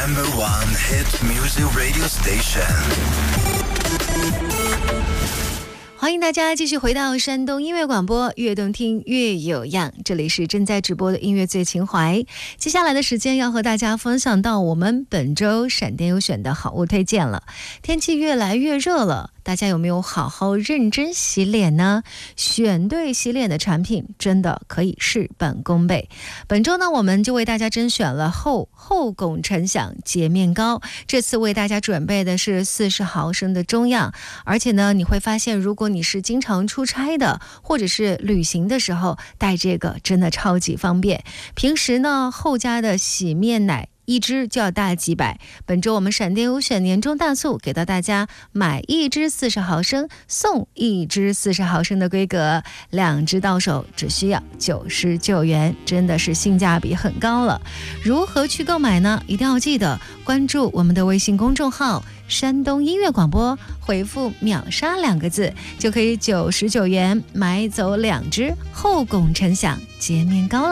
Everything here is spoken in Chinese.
No.1 hit music radio station。 欢迎大家继续回到山东音乐广播，越动听越有样，这里是正在直播的音乐最情怀。接下来的时间要和大家分享到我们本周闪电优选的好物推荐了。天气越来越热了，大家有没有好好认真洗脸呢？选对洗脸的产品真的可以事半功倍。本周呢，我们就为大家甄选了后拱辰享洁面膏，这次为大家准备的是40毫升的中样，而且呢，你会发现如果你是经常出差的，或者是旅行的时候带这个真的超级方便。平时呢，后家的洗面奶一支就要大几百，本周我们闪电优选年终大促给到大家，买一支40毫升送一支40毫升的规格，2支到手只需要99元，真的是性价比很高了。如何去购买呢？一定要记得关注我们的微信公众号山东音乐广播，回复秒杀2个字就可以99元买走2支后拱辰享洁面膏了。